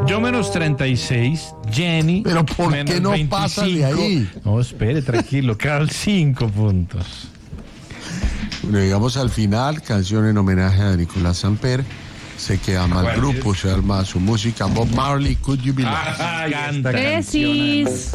Yo menos 36, Jenny. Pero ¿por menos qué no 25. pasa de ahí? No, espere, tranquilo, Carl, 5 puntos. Bueno, llegamos al final, canción en homenaje a Nicolás Samper. Se queda mal grupo, se arma su música. Bob Marley, Could You Be Loved. Ay, Besis.